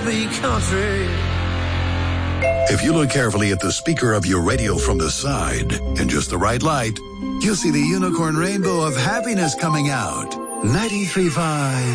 me country. If you look carefully at the speaker of your radio from the side, in just the right light, you'll see the unicorn rainbow of happiness coming out. 93.5